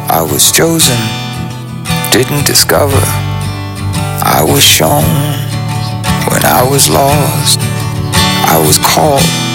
I was chosen, didn't discover. I was shown when I was lost. I was called